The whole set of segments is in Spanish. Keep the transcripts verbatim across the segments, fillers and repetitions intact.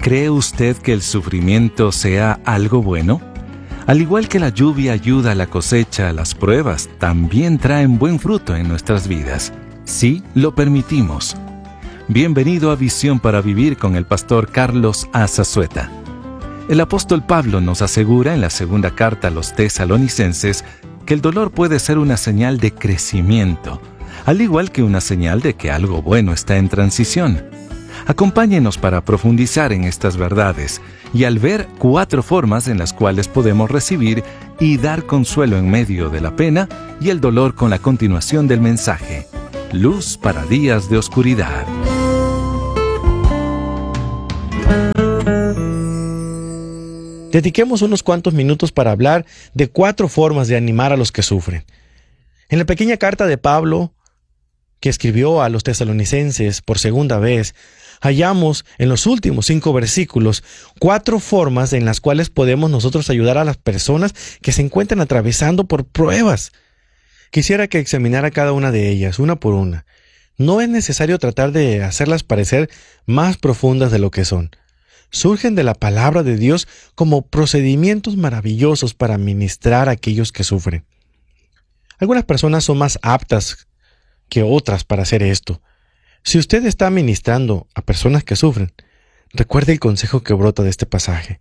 ¿Cree usted que el sufrimiento sea algo bueno? Al igual que la lluvia ayuda a la cosecha, las pruebas también traen buen fruto en nuestras vidas, si lo permitimos. Bienvenido a Visión para Vivir con el pastor Carlos Azazueta. El apóstol Pablo nos asegura en la segunda carta a los tesalonicenses que el dolor puede ser una señal de crecimiento, al igual que una señal de que algo bueno está en transición. Acompáñenos para profundizar en estas verdades y al ver cuatro formas en las cuales podemos recibir y dar consuelo en medio de la pena y el dolor con la continuación del mensaje. Luz para días de oscuridad. Dediquemos unos cuantos minutos para hablar de cuatro formas de animar a los que sufren. En la pequeña carta de Pablo, que escribió a los tesalonicenses por segunda vez, hallamos en los últimos cinco versículos cuatro formas en las cuales podemos nosotros ayudar a las personas que se encuentran atravesando por pruebas. Quisiera que examinara cada una de ellas, una por una. No es necesario tratar de hacerlas parecer más profundas de lo que son. Surgen de la palabra de Dios como procedimientos maravillosos para ministrar a aquellos que sufren. Algunas personas son más aptas que otras para hacer esto. Si usted está ministrando a personas que sufren, recuerde el consejo que brota de este pasaje.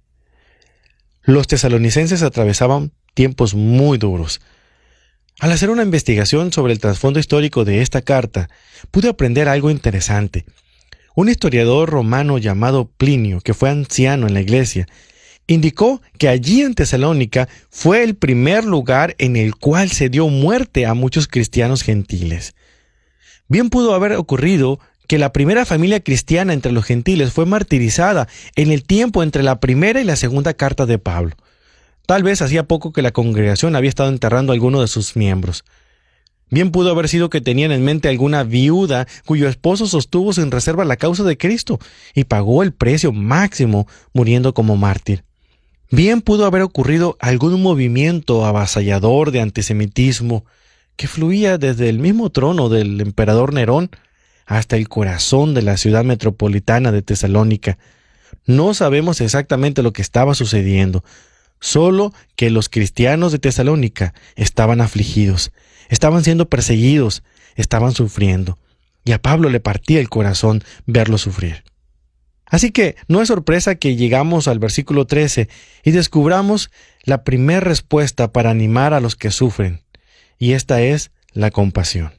Los tesalonicenses atravesaban tiempos muy duros. Al hacer una investigación sobre el trasfondo histórico de esta carta, pude aprender algo interesante. Un historiador romano llamado Plinio, que fue anciano en la iglesia, indicó que allí en Tesalónica fue el primer lugar en el cual se dio muerte a muchos cristianos gentiles. Bien pudo haber ocurrido que la primera familia cristiana entre los gentiles fue martirizada en el tiempo entre la primera y la segunda carta de Pablo. Tal vez hacía poco que la congregación había estado enterrando a alguno de sus miembros. Bien pudo haber sido que tenían en mente alguna viuda cuyo esposo sostuvo sin reserva la causa de Cristo y pagó el precio máximo muriendo como mártir. Bien pudo haber ocurrido algún movimiento avasallador de antisemitismo que fluía desde el mismo trono del emperador Nerón hasta el corazón de la ciudad metropolitana de Tesalónica. No sabemos exactamente lo que estaba sucediendo, solo que los cristianos de Tesalónica estaban afligidos, estaban siendo perseguidos, estaban sufriendo, y a Pablo le partía el corazón verlos sufrir. Así que no es sorpresa que llegamos al versículo trece y descubramos la primera respuesta para animar a los que sufren. Y esta es la compasión.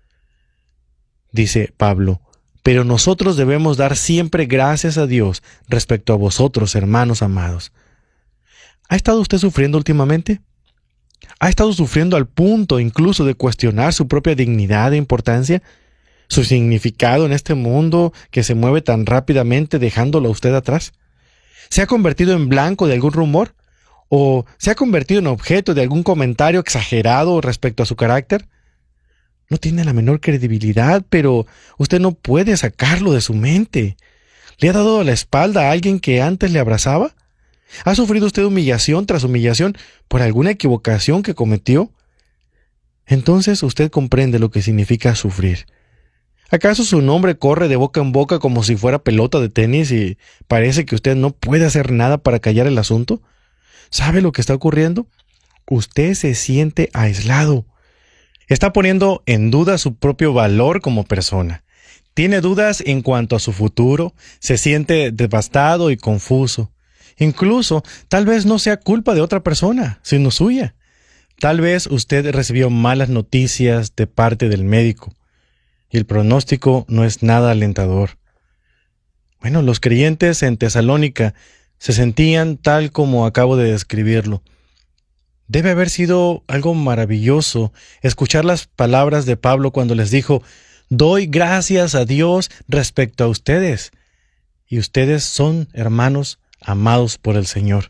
Dice Pablo, pero nosotros debemos dar siempre gracias a Dios respecto a vosotros, hermanos amados. ¿Ha estado usted sufriendo últimamente? ¿Ha estado sufriendo al punto incluso de cuestionar su propia dignidad e importancia? ¿Su significado en este mundo que se mueve tan rápidamente dejándolo a usted atrás? ¿Se ha convertido en blanco de algún rumor? ¿O se ha convertido en objeto de algún comentario exagerado respecto a su carácter? No tiene la menor credibilidad, pero usted no puede sacarlo de su mente. ¿Le ha dado la espalda a alguien que antes le abrazaba? ¿Ha sufrido usted humillación tras humillación por alguna equivocación que cometió? Entonces usted comprende lo que significa sufrir. ¿Acaso su nombre corre de boca en boca como si fuera pelota de tenis y parece que usted no puede hacer nada para callar el asunto? ¿Sabe lo que está ocurriendo? Usted se siente aislado. Está poniendo en duda su propio valor como persona. Tiene dudas en cuanto a su futuro, se siente devastado y confuso. Incluso, tal vez no sea culpa de otra persona, sino suya. Tal vez usted recibió malas noticias de parte del médico, y el pronóstico no es nada alentador. Bueno, los creyentes en Tesalónica se sentían tal como acabo de describirlo. Debe haber sido algo maravilloso escuchar las palabras de Pablo cuando les dijo, doy gracias a Dios respecto a ustedes, y ustedes son hermanos amados por el Señor.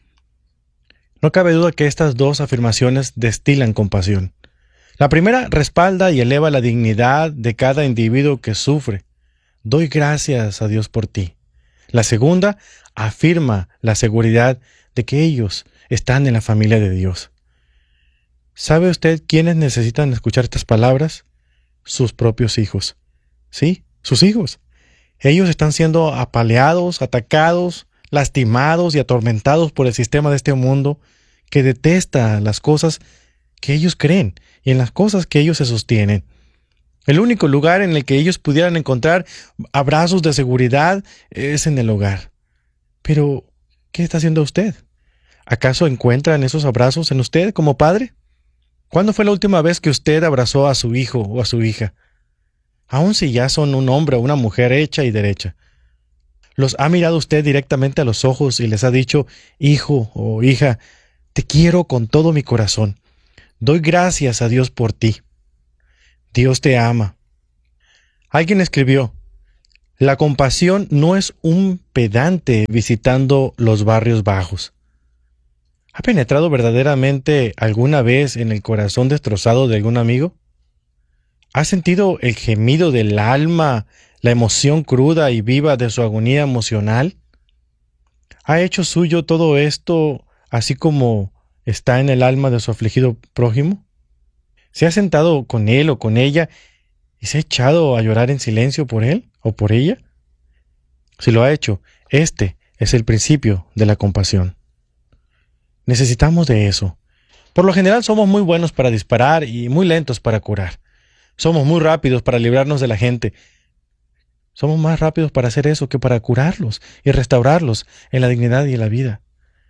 No cabe duda que estas dos afirmaciones destilan compasión. La primera respalda y eleva la dignidad de cada individuo que sufre. Doy gracias a Dios por ti. La segunda afirma la seguridad de que ellos están en la familia de Dios. ¿Sabe usted quiénes necesitan escuchar estas palabras? Sus propios hijos. Sí, sus hijos. Ellos están siendo apaleados, atacados, lastimados y atormentados por el sistema de este mundo que detesta las cosas que ellos creen y en las cosas que ellos se sostienen. El único lugar en el que ellos pudieran encontrar abrazos de seguridad es en el hogar. Pero, ¿qué está haciendo usted? ¿Acaso encuentran esos abrazos en usted como padre? ¿Cuándo fue la última vez que usted abrazó a su hijo o a su hija? Aun si ya son un hombre o una mujer hecha y derecha. ¿Los ha mirado usted directamente a los ojos y les ha dicho, hijo o hija, te quiero con todo mi corazón? Doy gracias a Dios por ti. Dios te ama. Alguien escribió, la compasión no es un pedante visitando los barrios bajos. ¿Ha penetrado verdaderamente alguna vez en el corazón destrozado de algún amigo? ¿Ha sentido el gemido del alma, la emoción cruda y viva de su agonía emocional? ¿Ha hecho suyo todo esto así como está en el alma de su afligido prójimo? ¿Se ha sentado con él o con ella y se ha echado a llorar en silencio por él o por ella? Si lo ha hecho, este es el principio de la compasión. Necesitamos de eso. Por lo general somos muy buenos para disparar y muy lentos para curar. Somos muy rápidos para librarnos de la gente. Somos más rápidos para hacer eso que para curarlos y restaurarlos en la dignidad y en la vida.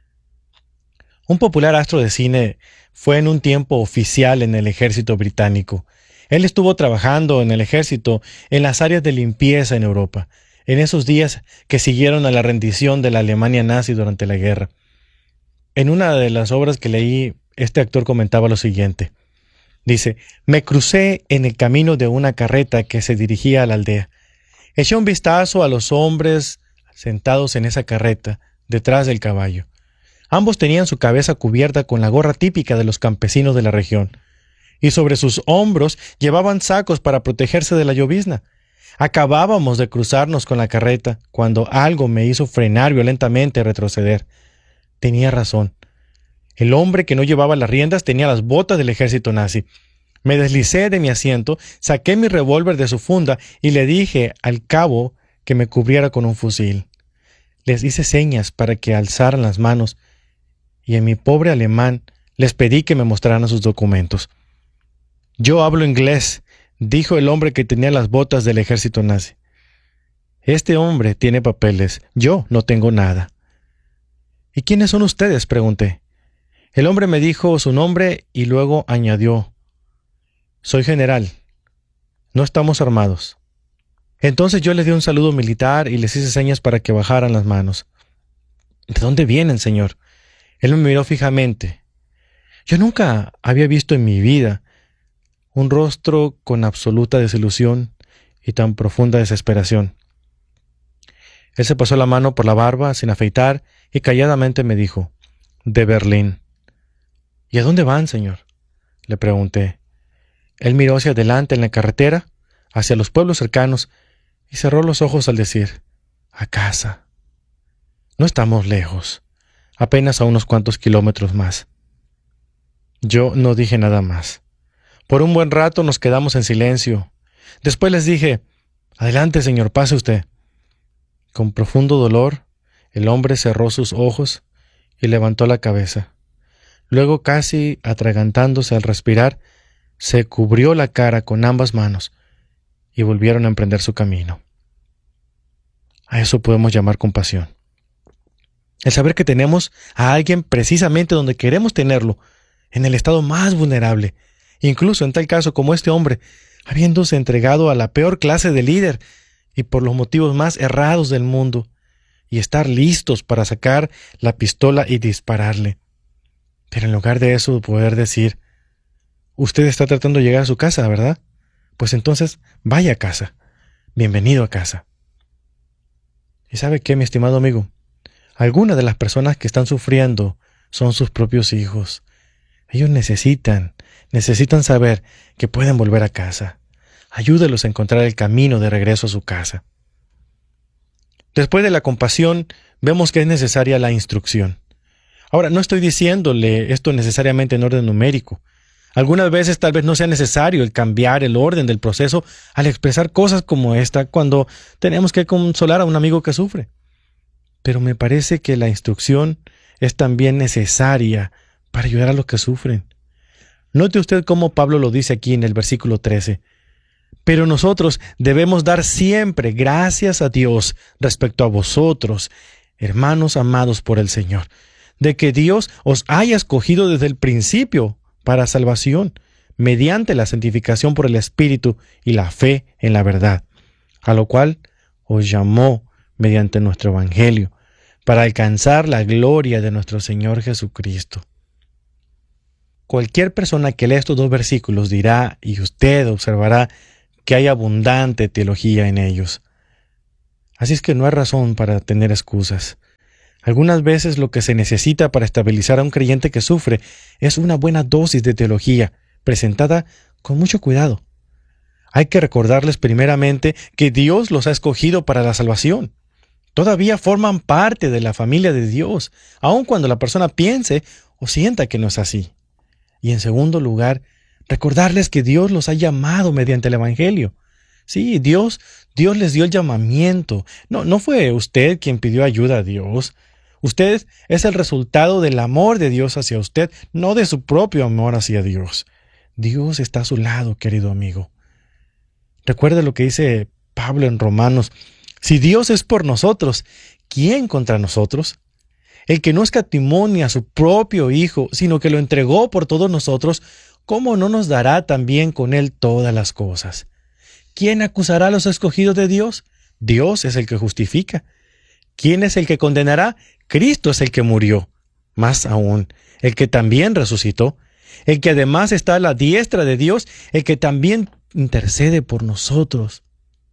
Un popular astro de cine fue en un tiempo oficial en el ejército británico. Él estuvo trabajando en el ejército en las áreas de limpieza en Europa, en esos días que siguieron a la rendición de la Alemania nazi durante la guerra. En una de las obras que leí, este actor comentaba lo siguiente. Dice, me crucé en el camino de una carreta que se dirigía a la aldea. Eché un vistazo a los hombres sentados en esa carreta, detrás del caballo. Ambos tenían su cabeza cubierta con la gorra típica de los campesinos de la región, y sobre sus hombros llevaban sacos para protegerse de la llovizna. Acabábamos de cruzarnos con la carreta, cuando algo me hizo frenar violentamente y retroceder. Tenía razón. El hombre que no llevaba las riendas tenía las botas del ejército nazi. Me deslicé de mi asiento, saqué mi revólver de su funda y le dije al cabo que me cubriera con un fusil. Les hice señas para que alzaran las manos y en mi pobre alemán les pedí que me mostraran sus documentos. Yo hablo inglés, dijo el hombre que tenía las botas del ejército nazi. Este hombre tiene papeles, yo no tengo nada. ¿Y quiénes son ustedes?, pregunté. El hombre me dijo su nombre y luego añadió, soy general, no estamos armados. Entonces yo les di un saludo militar y les hice señas para que bajaran las manos. ¿De dónde vienen, señor? Él me miró fijamente. Yo nunca había visto en mi vida un rostro con absoluta desilusión y tan profunda desesperación. Él se pasó la mano por la barba sin afeitar y calladamente me dijo, de Berlín. ¿Y a dónde van, señor?, le pregunté. Él miró hacia adelante en la carretera, hacia los pueblos cercanos, y cerró los ojos al decir, a casa. No estamos lejos, apenas a unos cuantos kilómetros más. Yo no dije nada más. Por un buen rato nos quedamos en silencio. Después les dije, adelante, señor, pase usted. Con profundo dolor, el hombre cerró sus ojos y levantó la cabeza. Luego, casi atragantándose al respirar, se cubrió la cara con ambas manos y volvieron a emprender su camino. A eso podemos llamar compasión. El saber que tenemos a alguien precisamente donde queremos tenerlo, en el estado más vulnerable, incluso en tal caso como este hombre, habiéndose entregado a la peor clase de líder y por los motivos más errados del mundo, y estar listos para sacar la pistola y dispararle. Pero en lugar de eso, poder decir, usted está tratando de llegar a su casa, ¿verdad? Pues entonces, vaya a casa. Bienvenido a casa. ¿Y sabe qué, mi estimado amigo? Algunas de las personas que están sufriendo son sus propios hijos. Ellos necesitan, necesitan saber que pueden volver a casa. Ayúdelos a encontrar el camino de regreso a su casa. Después de la compasión, vemos que es necesaria la instrucción. Ahora, no estoy diciéndole esto necesariamente en orden numérico. Algunas veces tal vez no sea necesario el cambiar el orden del proceso al expresar cosas como esta cuando tenemos que consolar a un amigo que sufre. Pero me parece que la instrucción es también necesaria para ayudar a los que sufren. Note usted cómo Pablo lo dice aquí en el versículo trece. Pero nosotros debemos dar siempre gracias a Dios respecto a vosotros, hermanos amados por el Señor, de que Dios os haya escogido desde el principio para salvación, mediante la santificación por el Espíritu y la fe en la verdad, a lo cual os llamó mediante nuestro Evangelio, para alcanzar la gloria de nuestro Señor Jesucristo. Cualquier persona que lea estos dos versículos dirá, y usted observará, que hay abundante teología en ellos. Así es que no hay razón para tener excusas. Algunas veces lo que se necesita para estabilizar a un creyente que sufre es una buena dosis de teología, presentada con mucho cuidado. Hay que recordarles primeramente que Dios los ha escogido para la salvación. Todavía forman parte de la familia de Dios, aun cuando la persona piense o sienta que no es así. Y en segundo lugar, recordarles que Dios los ha llamado mediante el Evangelio. Sí, Dios, Dios les dio el llamamiento. No, no fue usted quien pidió ayuda a Dios. Usted es el resultado del amor de Dios hacia usted, no de su propio amor hacia Dios. Dios está a su lado, querido amigo. Recuerde lo que dice Pablo en Romanos. Si Dios es por nosotros, ¿quién contra nosotros? El que no escatimó ni a su propio Hijo, sino que lo entregó por todos nosotros, ¿cómo no nos dará también con Él todas las cosas? ¿Quién acusará a los escogidos de Dios? Dios es el que justifica. ¿Quién es el que condenará? Cristo es el que murió. Más aún, el que también resucitó, el que además está a la diestra de Dios, el que también intercede por nosotros.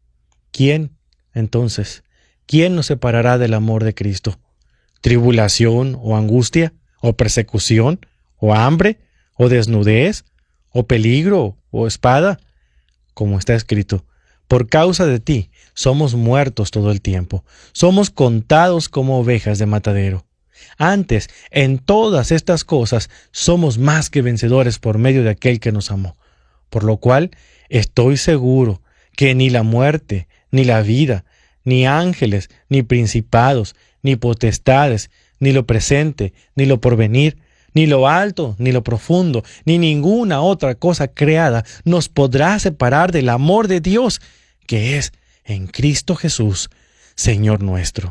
¿Quién, entonces, quién nos separará del amor de Cristo? ¿Tribulación o angustia, o persecución, o hambre, o desnudez, o peligro, o espada? Como está escrito, por causa de ti somos muertos todo el tiempo, somos contados como ovejas de matadero. Antes, en todas estas cosas, somos más que vencedores por medio de aquel que nos amó. Por lo cual, estoy seguro que ni la muerte, ni la vida, ni ángeles, ni principados, ni potestades, ni lo presente, ni lo porvenir, ni lo alto, ni lo profundo, ni ninguna otra cosa creada nos podrá separar del amor de Dios, que es en Cristo Jesús, Señor nuestro.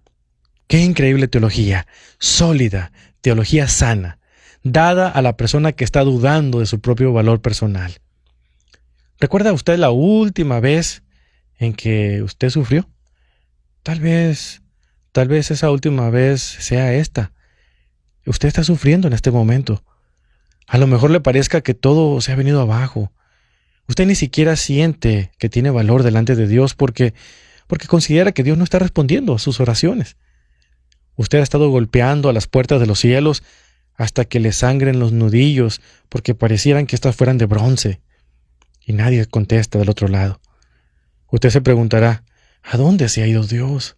Qué increíble teología, sólida, teología sana, dada a la persona que está dudando de su propio valor personal. ¿Recuerda usted la última vez en que usted sufrió? Tal vez, tal vez esa última vez sea esta. Usted está sufriendo en este momento. A lo mejor le parezca que todo se ha venido abajo. Usted ni siquiera siente que tiene valor delante de Dios porque, porque considera que Dios no está respondiendo a sus oraciones. Usted ha estado golpeando a las puertas de los cielos hasta que le sangren los nudillos porque parecieran que éstas fueran de bronce. Y nadie contesta del otro lado. Usted se preguntará, ¿a dónde se ha ido Dios?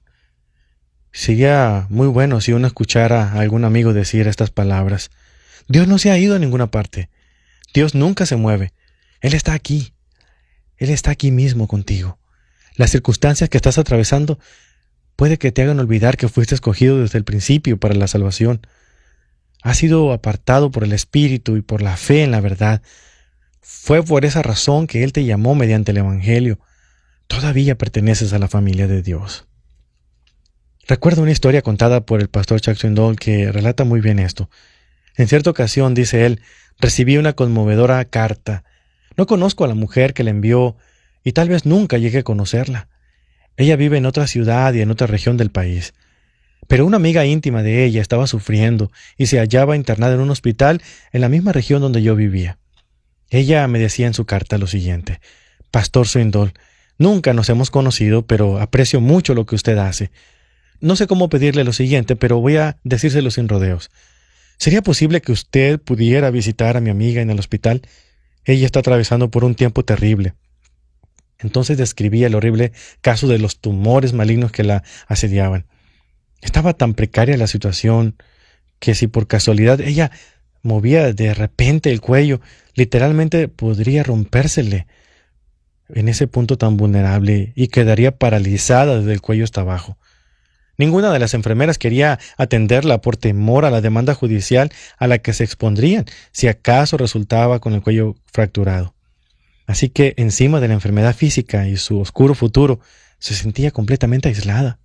Sería muy bueno si uno escuchara a algún amigo decir estas palabras. Dios no se ha ido a ninguna parte. Dios nunca se mueve. Él está aquí. Él está aquí mismo contigo. Las circunstancias que estás atravesando puede que te hagan olvidar que fuiste escogido desde el principio para la salvación. Has sido apartado por el Espíritu y por la fe en la verdad. Fue por esa razón que Él te llamó mediante el Evangelio. Todavía perteneces a la familia de Dios. Recuerdo una historia contada por el pastor Chuck Swindoll que relata muy bien esto. En cierta ocasión, dice él, recibí una conmovedora carta. No conozco a la mujer que la envió y tal vez nunca llegue a conocerla. Ella vive en otra ciudad y en otra región del país. Pero una amiga íntima de ella estaba sufriendo y se hallaba internada en un hospital en la misma región donde yo vivía. Ella me decía en su carta lo siguiente: Pastor Swindoll, nunca nos hemos conocido, pero aprecio mucho lo que usted hace. No sé cómo pedirle lo siguiente, pero voy a decírselo sin rodeos. ¿Sería posible que usted pudiera visitar a mi amiga en el hospital? Ella está atravesando por un tiempo terrible. Entonces describía el horrible caso de los tumores malignos que la asediaban. Estaba tan precaria la situación que si por casualidad ella movía de repente el cuello, literalmente podría rompérsele en ese punto tan vulnerable y quedaría paralizada desde el cuello hasta abajo. Ninguna de las enfermeras quería atenderla por temor a la demanda judicial a la que se expondrían si acaso resultaba con el cuello fracturado. Así que encima de la enfermedad física y su oscuro futuro, se sentía completamente aislada.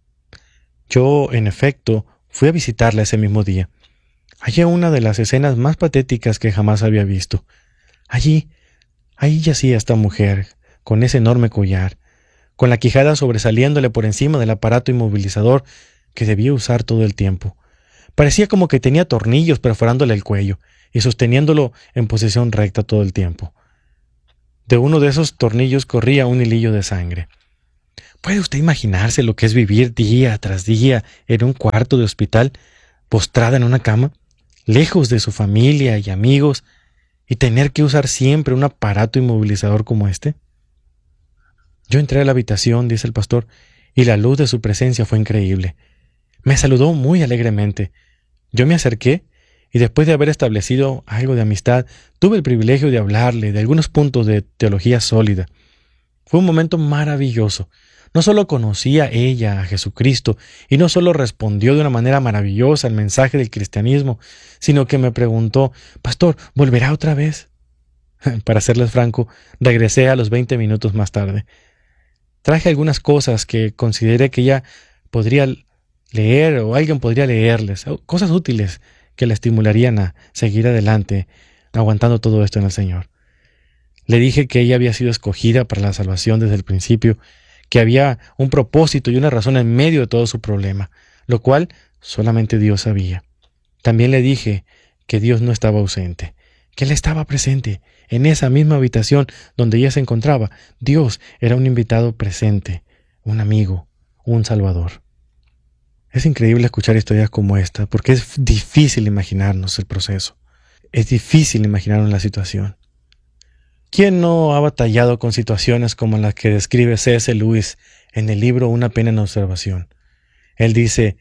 Yo, en efecto, fui a visitarla ese mismo día. Hallé una de las escenas más patéticas que jamás había visto. Allí, ahí yacía esta mujer, con ese enorme collar, con la quijada sobresaliéndole por encima del aparato inmovilizador que debía usar todo el tiempo. Parecía como que tenía tornillos perforándole el cuello y sosteniéndolo en posición recta todo el tiempo. De uno de esos tornillos corría un hilillo de sangre. ¿Puede usted imaginarse lo que es vivir día tras día en un cuarto de hospital, postrada en una cama, lejos de su familia y amigos, y tener que usar siempre un aparato inmovilizador como este? Yo entré a la habitación, dice el pastor, y la luz de su presencia fue increíble. Me saludó muy alegremente. Yo me acerqué, y después de haber establecido algo de amistad, tuve el privilegio de hablarle de algunos puntos de teología sólida. Fue un momento maravilloso. No solo conocía ella a Jesucristo, y no solo respondió de una manera maravillosa al mensaje del cristianismo, sino que me preguntó, «Pastor, ¿volverá otra vez?» Para serles franco, regresé a los veinte minutos más tarde. Traje algunas cosas que consideré que ella podría leer o alguien podría leerles, cosas útiles que la estimularían a seguir adelante, aguantando todo esto en el Señor. Le dije que ella había sido escogida para la salvación desde el principio, que había un propósito y una razón en medio de todo su problema, lo cual solamente Dios sabía. También le dije que Dios no estaba ausente, que Él estaba presente en esa misma habitación donde ella se encontraba. Dios era un invitado presente, un amigo, un salvador. Es increíble escuchar historias como esta, porque es difícil imaginarnos el proceso. Es difícil imaginarnos la situación. ¿Quién no ha batallado con situaciones como las que describe C S Lewis en el libro Una pena en observación? Él dice,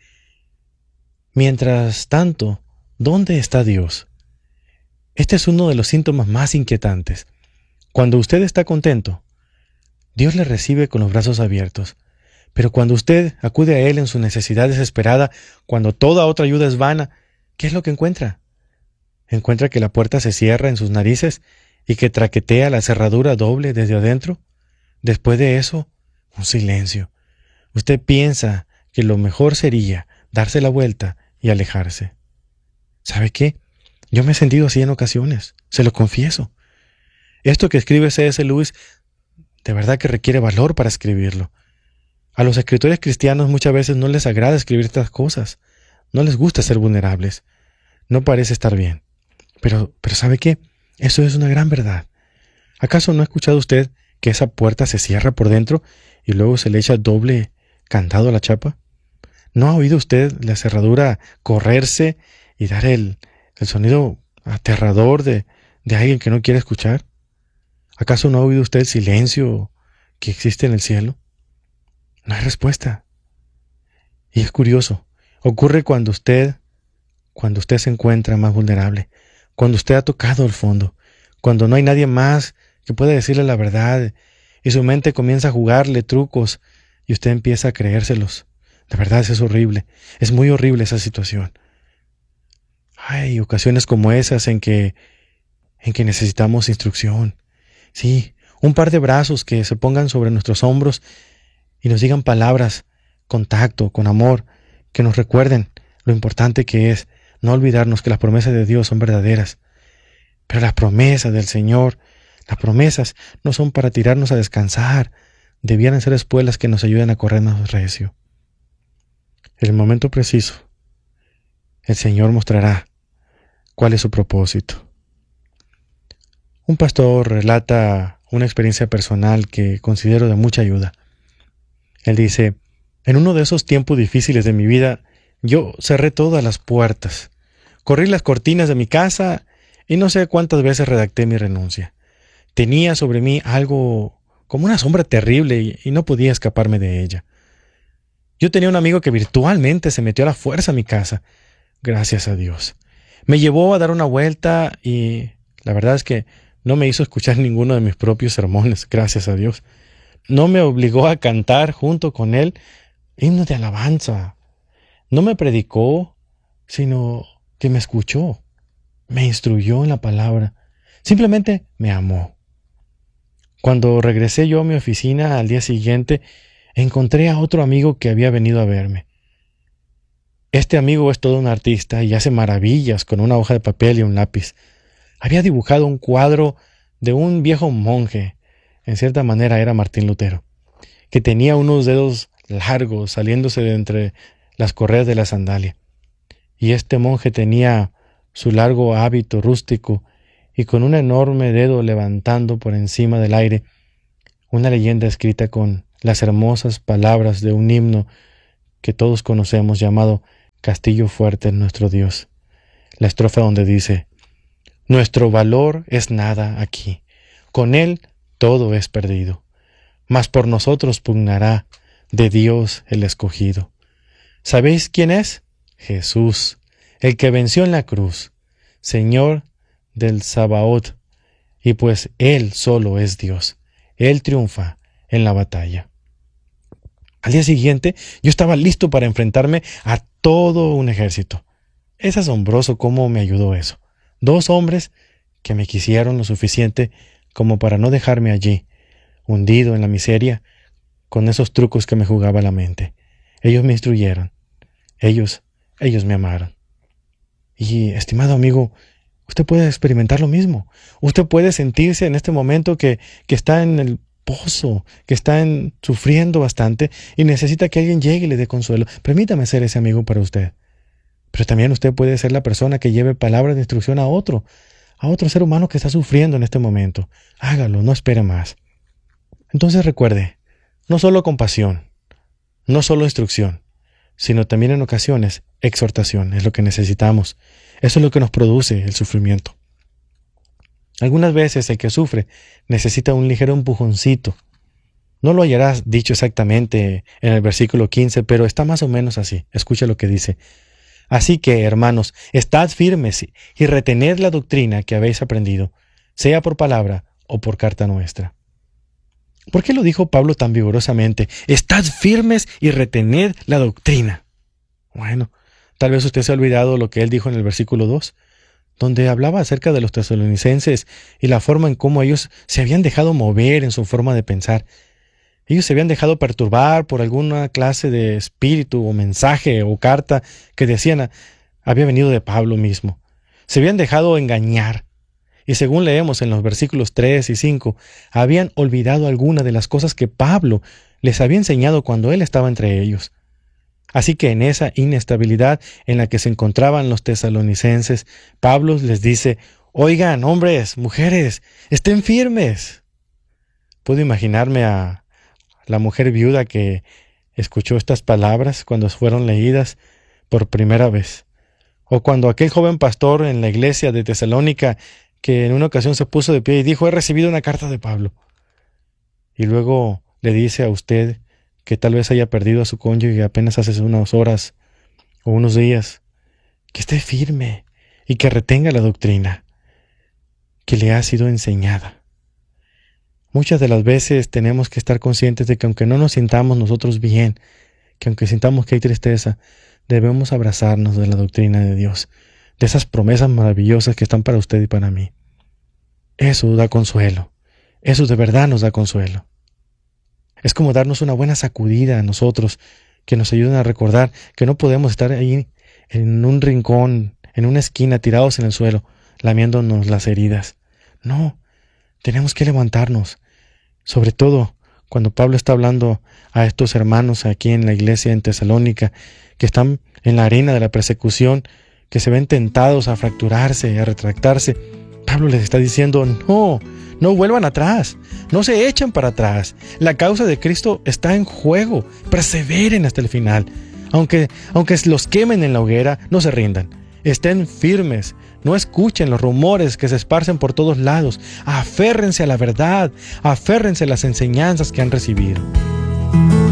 mientras tanto, ¿dónde está Dios? Este es uno de los síntomas más inquietantes. Cuando usted está contento, Dios le recibe con los brazos abiertos. Pero cuando usted acude a Él en su necesidad desesperada, cuando toda otra ayuda es vana, ¿qué es lo que encuentra? ¿Encuentra que la puerta se cierra en sus narices y que traquetea la cerradura doble desde adentro? Después de eso, un silencio. Usted piensa que lo mejor sería darse la vuelta y alejarse. ¿Sabe qué? Yo me he sentido así en ocasiones, se lo confieso. Esto que escribe C S Lewis, de verdad que requiere valor para escribirlo. A los escritores cristianos muchas veces no les agrada escribir estas cosas. No les gusta ser vulnerables. No parece estar bien. Pero, pero ¿sabe qué? Eso es una gran verdad. ¿Acaso no ha escuchado usted que esa puerta se cierra por dentro y luego se le echa doble candado a la chapa? ¿No ha oído usted la cerradura correrse y dar el, el sonido aterrador de, de alguien que no quiere escuchar? ¿Acaso no ha oído usted el silencio que existe en el cielo? No hay respuesta. Y es curioso, ocurre cuando usted, cuando usted se encuentra más vulnerable, cuando usted ha tocado el fondo, cuando no hay nadie más que pueda decirle la verdad y su mente comienza a jugarle trucos y usted empieza a creérselos. De verdad, eso es horrible, es muy horrible esa situación. Hay ocasiones como esas en que, en que necesitamos instrucción. Sí, un par de brazos que se pongan sobre nuestros hombros y nos digan palabras con tacto, con amor, que nos recuerden lo importante que es no olvidarnos que las promesas de Dios son verdaderas. Pero las promesas del Señor, las promesas no son para tirarnos a descansar, debieran ser espuelas que nos ayuden a corrernos recio. En el momento preciso, el Señor mostrará cuál es su propósito. Un pastor relata una experiencia personal que considero de mucha ayuda. Él dice, en uno de esos tiempos difíciles de mi vida, yo cerré todas las puertas, corrí las cortinas de mi casa y no sé cuántas veces redacté mi renuncia. Tenía sobre mí algo como una sombra terrible y, y no podía escaparme de ella. Yo tenía un amigo que virtualmente se metió a la fuerza a mi casa, gracias a Dios. Me llevó a dar una vuelta y la verdad es que no me hizo escuchar ninguno de mis propios sermones, gracias a Dios. No me obligó a cantar junto con él himnos de alabanza. No me predicó, sino que me escuchó, me instruyó en la palabra. Simplemente me amó. Cuando regresé yo a mi oficina al día siguiente, encontré a otro amigo que había venido a verme. Este amigo es todo un artista y hace maravillas con una hoja de papel y un lápiz. Había dibujado un cuadro de un viejo monje, en cierta manera era Martín Lutero, que tenía unos dedos largos saliéndose de entre las correas de la sandalia. Y este monje tenía su largo hábito rústico y con un enorme dedo levantando por encima del aire una leyenda escrita con las hermosas palabras de un himno que todos conocemos llamado Castillo fuerte es nuestro Dios. La estrofa donde dice: nuestro valor es nada aquí, con él todo es perdido, mas por nosotros pugnará de Dios el escogido. ¿Sabéis quién es? Jesús, el que venció en la cruz, Señor del Sabaoth, y pues Él solo es Dios. Él triunfa en la batalla. Al día siguiente, yo estaba listo para enfrentarme a todo un ejército. Es asombroso cómo me ayudó eso. Dos hombres que me quisieron lo suficiente como para no dejarme allí, hundido en la miseria, con esos trucos que me jugaba la mente. Ellos me instruyeron. Ellos, ellos me amaron. Y, estimado amigo, usted puede experimentar lo mismo. Usted puede sentirse en este momento que, que está en el pozo, que está en, sufriendo bastante y necesita que alguien llegue y le dé consuelo. Permítame ser ese amigo para usted. Pero también usted puede ser la persona que lleve palabras de instrucción a otro, a otro ser humano que está sufriendo en este momento. Hágalo, no espere más. Entonces recuerde, no solo compasión, no solo instrucción, sino también en ocasiones exhortación es lo que necesitamos. Eso es lo que nos produce el sufrimiento. Algunas veces el que sufre necesita un ligero empujoncito. No lo hallarás dicho exactamente en el versículo quince, pero está más o menos así. Escucha lo que dice. Así que, hermanos, estad firmes y retened la doctrina que habéis aprendido, sea por palabra o por carta nuestra. ¿Por qué lo dijo Pablo tan vigorosamente? Estad firmes y retened la doctrina. Bueno, tal vez usted se ha olvidado lo que él dijo en el versículo dos, donde hablaba acerca de los tesalonicenses y la forma en cómo ellos se habían dejado mover en su forma de pensar. Ellos se habían dejado perturbar por alguna clase de espíritu o mensaje o carta que decían había venido de Pablo mismo. Se habían dejado engañar. Y según leemos en los versículos tres y cinco, habían olvidado alguna de las cosas que Pablo les había enseñado cuando él estaba entre ellos. Así que en esa inestabilidad en la que se encontraban los tesalonicenses, Pablo les dice: oigan, hombres, mujeres, estén firmes. Puedo imaginarme a la mujer viuda que escuchó estas palabras cuando fueron leídas por primera vez. O cuando aquel joven pastor en la iglesia de Tesalónica que en una ocasión se puso de pie y dijo: he recibido una carta de Pablo. Y luego le dice a usted que tal vez haya perdido a su cónyuge apenas hace unas horas o unos días, que esté firme y que retenga la doctrina que le ha sido enseñada. Muchas de las veces tenemos que estar conscientes de que aunque no nos sintamos nosotros bien, que aunque sintamos que hay tristeza, debemos abrazarnos de la doctrina de Dios, de esas promesas maravillosas que están para usted y para mí. Eso da consuelo. Eso de verdad nos da consuelo. Es como darnos una buena sacudida a nosotros, que nos ayudan a recordar que no podemos estar ahí en un rincón, en una esquina, tirados en el suelo, lamiéndonos las heridas. No, tenemos que levantarnos. Sobre todo cuando Pablo está hablando a estos hermanos aquí en la iglesia en Tesalónica, que están en la arena de la persecución, que se ven tentados a fracturarse, a retractarse. Pablo les está diciendo: no, no vuelvan atrás, no se echen para atrás. La causa de Cristo está en juego. Perseveren hasta el final. Aunque, aunque los quemen en la hoguera, no se rindan. Estén firmes. No escuchen los rumores que se esparcen por todos lados. Aférrense a la verdad. Aférrense a las enseñanzas que han recibido.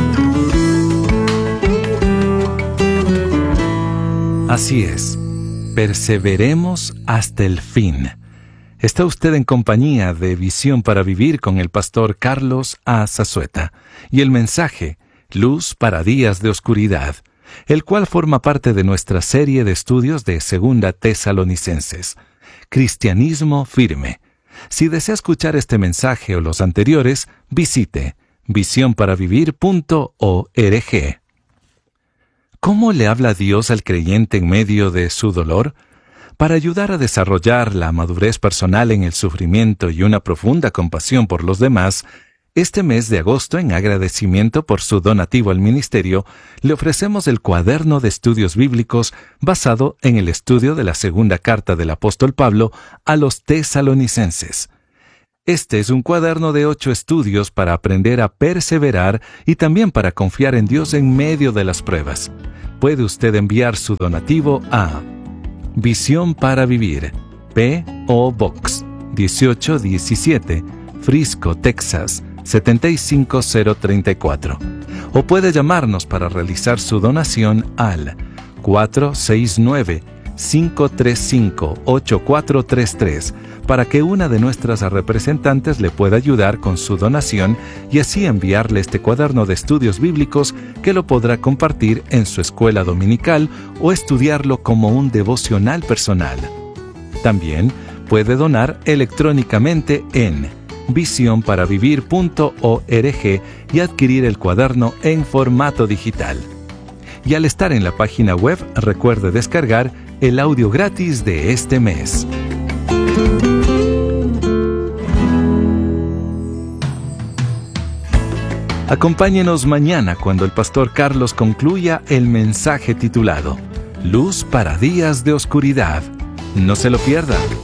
Así es. Perseveremos hasta el fin. Está usted en compañía de Visión para Vivir con el pastor Carlos A. Zazueta y el mensaje Luz para días de oscuridad, el cual forma parte de nuestra serie de estudios de Segunda Tesalonicenses. Cristianismo firme. Si desea escuchar este mensaje o los anteriores, visite visión para vivir punto org. ¿Cómo le habla Dios al creyente en medio de su dolor? Para ayudar a desarrollar la madurez personal en el sufrimiento y una profunda compasión por los demás, este mes de agosto, en agradecimiento por su donativo al ministerio, le ofrecemos el cuaderno de estudios bíblicos basado en el estudio de la segunda carta del apóstol Pablo a los tesalonicenses. Este es un cuaderno de ocho estudios para aprender a perseverar y también para confiar en Dios en medio de las pruebas. Puede usted enviar su donativo a Visión para Vivir, P O Box dieciocho diecisiete, Frisco, Texas siete cinco cero tres cuatro. O puede llamarnos para realizar su donación al cuatro seis nueve, cinco tres cinco, ocho cuatro tres tres para que una de nuestras representantes le pueda ayudar con su donación y así enviarle este cuaderno de estudios bíblicos que lo podrá compartir en su escuela dominical o estudiarlo como un devocional personal. También puede donar electrónicamente en visión para vivir punto org y adquirir el cuaderno en formato digital. Y al estar en la página web, recuerde descargar el audio gratis de este mes. Acompáñenos mañana cuando el pastor Carlos concluya el mensaje titulado Luz para días de oscuridad. No se lo pierda.